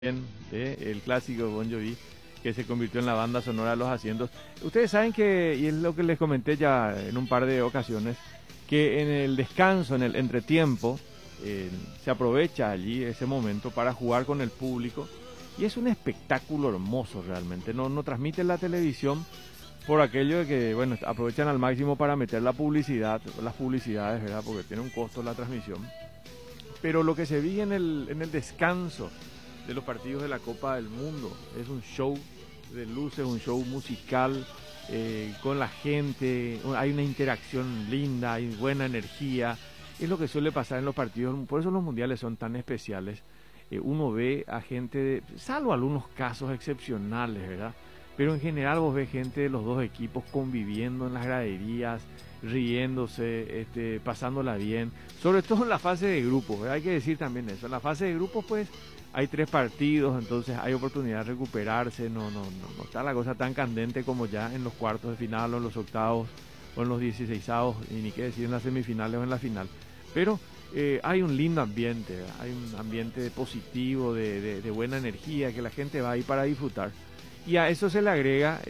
el clásico Bon Jovi, que se convirtió en la banda sonora de Los Asientos. Ustedes saben que, y es lo que les comenté ya en un par de ocasiones, que en el descanso, en el entretiempo, se aprovecha allí ese momento para jugar con el público, y es un espectáculo hermoso realmente. No transmite la televisión por aquello de que, bueno, aprovechan al máximo para meter la publicidad, las publicidades, ¿verdad? Porque tiene un costo la transmisión. Pero lo que se vive en el descanso de los partidos de la Copa del Mundo es un show de luces, un show musical con la gente, hay una interacción linda, hay buena energía, es lo que suele pasar en los partidos, por eso los mundiales son tan especiales. Uno ve a gente, salvo algunos casos excepcionales, ¿verdad? Pero en general vos ves gente de los dos equipos conviviendo en las graderías, riéndose, pasándola bien, sobre todo en la fase de grupos, ¿verdad? Hay que decir también eso, en la fase de grupos pues hay 3 partidos, entonces hay oportunidad de recuperarse, no está la cosa tan candente como ya en los cuartos de final o en los octavos o en los 16avos, y ni qué decir en las semifinales o en la final, pero hay un lindo ambiente, ¿verdad? Hay un ambiente positivo, de buena energía, que la gente va ahí para disfrutar. Y a eso se le agrega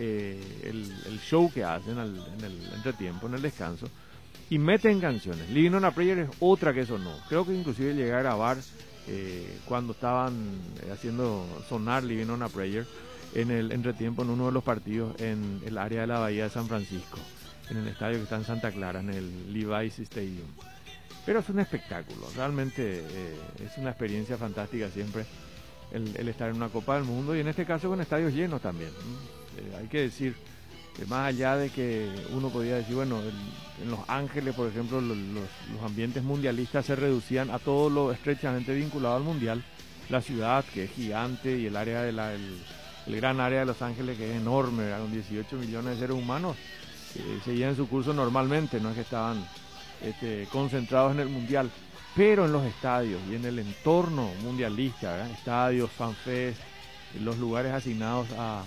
el show que hacen en el entretiempo, en el descanso, y meten canciones. Living on a Prayer es otra que sonó. Creo que inclusive llegué a grabar cuando estaban haciendo sonar Living on a Prayer en el entretiempo en uno de los partidos en el área de la Bahía de San Francisco, en el estadio que está en Santa Clara, en el Levi's Stadium. Pero es un espectáculo, realmente es una experiencia fantástica siempre el estar en una Copa del Mundo, y en este caso con estadios llenos también. Hay que decir que más allá de que uno podía decir, bueno, en Los Ángeles, por ejemplo, los ambientes mundialistas se reducían a todo lo estrechamente vinculado al mundial. La ciudad, que es gigante, y el área de el gran área de Los Ángeles, que es enorme, ¿verdad? Con 18 millones de seres humanos, seguían su curso normalmente, no es que estaban concentrados en el mundial. Pero en los estadios y en el entorno mundialista, ¿verdad? Estadios, fanfest, los lugares asignados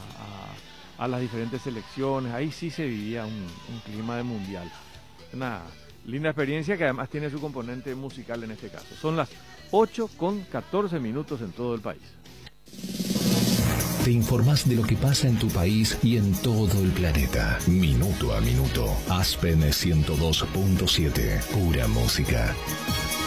a las diferentes selecciones, ahí sí se vivía un clima de mundial. Una linda experiencia que además tiene su componente musical en este caso. Son las 8:14 en todo el país. Te informás de lo que pasa en tu país y en todo el planeta. Minuto a minuto. Aspen 102.7. Pura música.